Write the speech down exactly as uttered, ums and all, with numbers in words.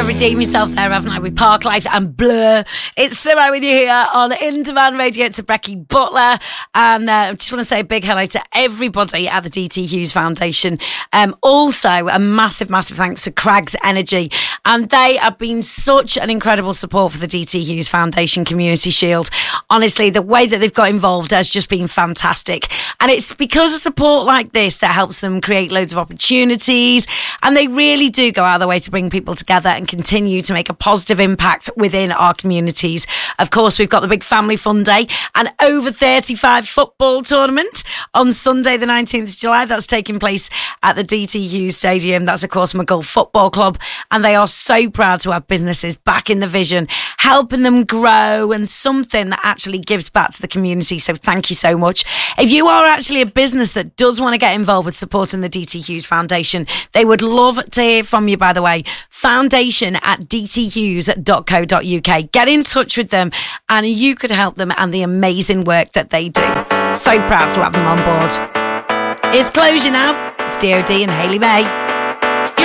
I've redeemed myself there, haven't I, with Park Life and Blur. It's Simo with you here on In Demand Radio. It's Becky Butler, and uh, I just want to say a big hello to everybody at the D T Hughes Foundation. Um, also, a massive, massive thanks to Craggs Energy, and they have been such an incredible support for the D T Hughes Foundation Community Shield. Honestly, the way that they've got involved has just been fantastic, and it's because of support like this that helps them create loads of opportunities, and they really do go out of their way to bring people together and continue to make a positive impact within our communities. Of course, we've got the big Family Fun Day and over thirty-five football tournament on Sunday the nineteenth of July. That's taking place at the D T Hughes Stadium. That's, of course, McGull Football Club, and they are so proud to have businesses back in the vision, helping them grow, and something that actually gives back to the community. So thank you so much. If you are actually a business that does want to get involved with supporting the D T Hughes Foundation, they would love to hear from you, by the way. Foundation at d t hughes dot co dot u k. Get in touch with them and you could help them and the amazing work that they do. So proud to have them on board. Here's Closure now. It's D O D and Hayley May.